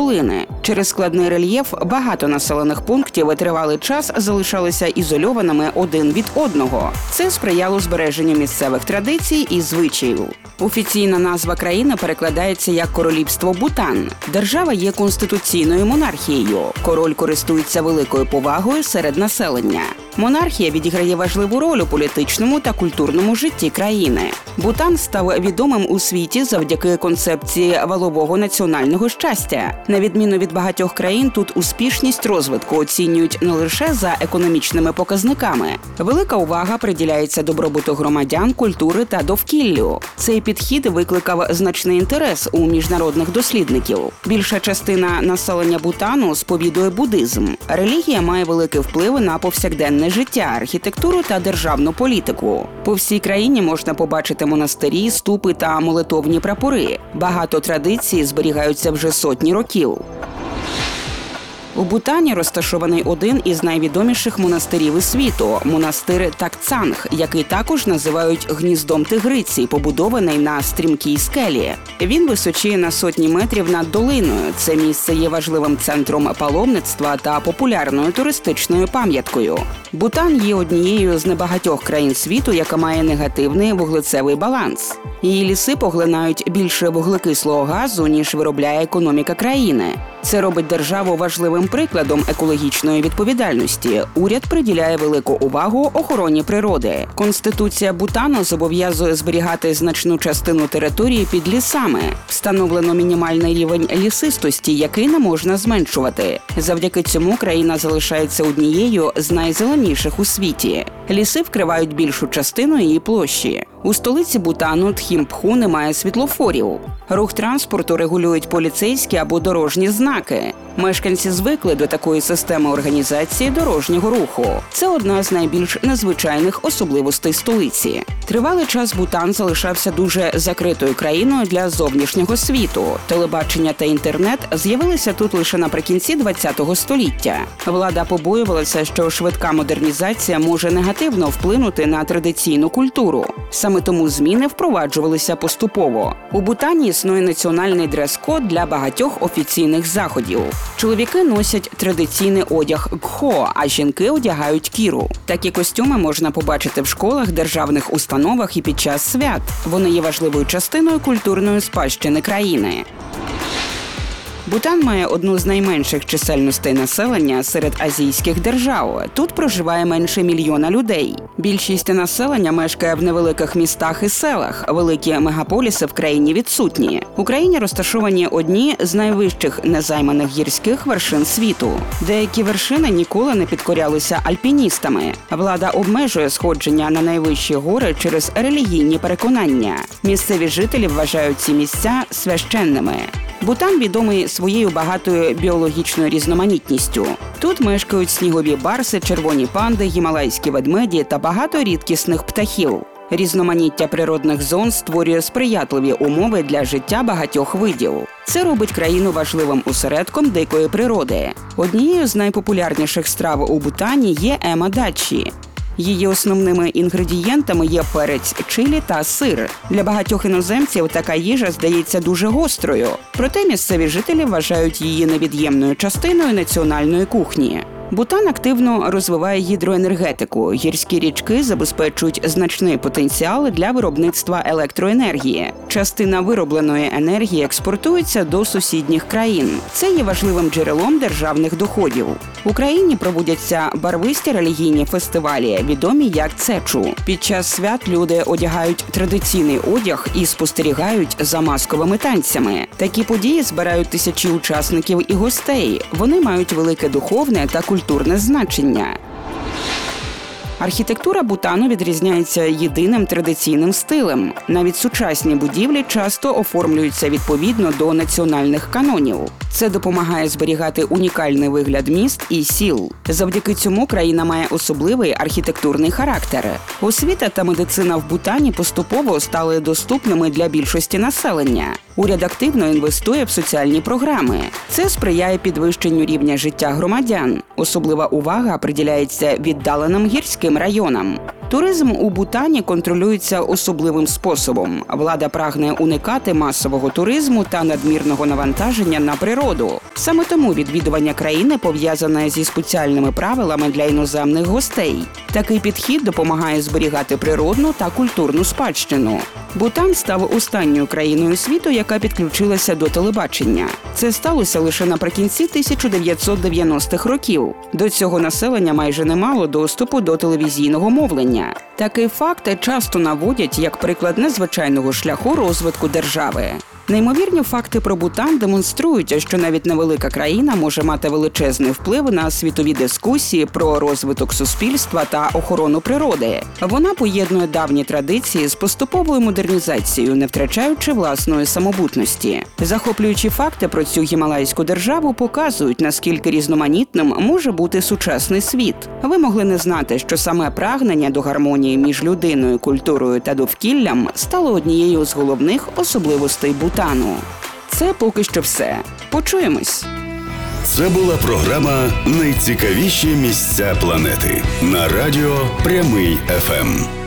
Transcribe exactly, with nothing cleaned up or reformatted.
долини. Через складний рельєф багато населених пунктів тривалий час залишалися ізольованими один від одного. Це сприяло збереженню місцевих традицій і звичаїв. Офіційна назва країни перекладається як «Королівство Бутан». Держава є конституційною монархією. Король користується великою повагою серед населення. Монархія відіграє важливу роль у політичному та культурному житті країни. Бутан став відомим у світі завдяки концепції валового національного щастя. На відміну від багатьох країн, тут успішність розвитку оцінюють не лише за економічними показниками. Велика увага приділяється добробуту громадян, культури та довкіллю. Цей підхід викликав значний інтерес у міжнародних дослідників. Більша частина населення Бутану сповідує буддизм. Релігія має великий вплив на повсякденне життя, архітектуру та державну політику. По всій країні можна побачити монастирі, ступи та молитовні прапори. Багато традицій зберігаються вже сотні років. У Бутані розташований один із найвідоміших монастирів у світу – монастир Такцанг, який також називають «гніздом тигриці», побудований на стрімкій скелі. Він височіє на сотні метрів над долиною. Це місце є важливим центром паломництва та популярною туристичною пам'яткою. Бутан є однією з небагатьох країн світу, яка має негативний вуглецевий баланс. Її ліси поглинають більше вуглекислого газу, ніж виробляє економіка країни. Це робить державу важливим прикладом екологічної відповідальності. Уряд приділяє велику увагу охороні природи. Конституція Бутану зобов'язує зберігати значну частину території під лісами. Встановлено мінімальний рівень лісистості, який не можна зменшувати. Завдяки цьому країна залишається однією з найзеленіших у світі. Ліси вкривають більшу частину її площі. У столиці Бутану Тхімпху немає світлофорів. Рух транспорту регулюють поліцейські або дорожні знаки. Мешканці звикли до такої системи організації дорожнього руху. Це одна з найбільш незвичайних особливостей столиці. Тривалий час Бутан залишався дуже закритою країною для зовнішнього світу. Телебачення та інтернет з'явилися тут лише наприкінці ХХ століття. Влада побоювалася, що швидка модернізація може негативно вплинути на традиційну культуру. Саме тому зміни впроваджувалися поступово. У Бутані існує національний дрес-код для багатьох офіційних заходів. Чоловіки носять традиційний одяг гхо, а жінки одягають кіру. Такі костюми можна побачити в школах, державних установах і під час свят. Вони є важливою частиною культурної спадщини країни. Бутан має одну з найменших чисельностей населення серед азійських держав. Тут проживає менше мільйона людей. Більшість населення мешкає в невеликих містах і селах. Великі мегаполіси в країні відсутні. В Україні розташовані одні з найвищих незайманих гірських вершин світу. Деякі вершини ніколи не підкорялися альпіністами. Влада обмежує сходження на найвищі гори через релігійні переконання. Місцеві жителі вважають ці місця священними. Бутан відомий своєю багатою біологічною різноманітністю. Тут мешкають снігові барси, червоні панди, гімалайські ведмеді та багато рідкісних птахів. Різноманіття природних зон створює сприятливі умови для життя багатьох видів. Це робить країну важливим осередком дикої природи. Однією з найпопулярніших страв у Бутані є ема-дачі. Її основними інгредієнтами є перець чилі та сир. Для багатьох іноземців така їжа здається дуже гострою. Проте місцеві жителі вважають її невід'ємною частиною національної кухні. Бутан активно розвиває гідроенергетику. Гірські річки забезпечують значний потенціал для виробництва електроенергії. Частина виробленої енергії експортується до сусідніх країн. Це є важливим джерелом державних доходів. В Україні проводяться барвисті релігійні фестивалі, відомі як цечу. Під час свят люди одягають традиційний одяг і спостерігають за масковими танцями. Такі події збирають тисячі учасників і гостей. Вони мають велике духовне та культурне значення. Архітектура Бутану відрізняється єдиним традиційним стилем. Навіть сучасні будівлі часто оформлюються відповідно до національних канонів. Це допомагає зберігати унікальний вигляд міст і сіл. Завдяки цьому країна має особливий архітектурний характер. Освіта та медицина в Бутані поступово стали доступними для більшості населення. Уряд активно інвестує в соціальні програми. Це сприяє підвищенню рівня життя громадян. Особлива увага приділяється віддаленим гірським районам. Туризм у Бутані контролюється особливим способом. Влада прагне уникати масового туризму та надмірного навантаження на природу. Саме тому відвідування країни пов'язане зі спеціальними правилами для іноземних гостей. Такий підхід допомагає зберігати природну та культурну спадщину. Бутан став останньою країною світу, яка підключилася до телебачення. Це сталося лише наприкінці тисяча дев'ятсот дев'яностих років. До цього населення майже не мало доступу до телевізійного мовлення. Такий факт часто наводять як приклад незвичайного шляху розвитку держави. Неймовірні факти про Бутан демонструють, що навіть невелика країна може мати величезний вплив на світові дискусії про розвиток суспільства та охорону природи. Вона поєднує давні традиції з поступовою модернізацією, не втрачаючи власної самобутності. Захоплюючі факти про цю гімалайську державу показують, наскільки різноманітним може бути сучасний світ. Ви могли не знати, що саме прагнення до гармонії між людиною, культурою та довкіллям стало однією з головних особливостей Бутану. Це поки що все. Почуємось! Це була програма «Найцікавіші місця планети» на радіо Прямий еф ем.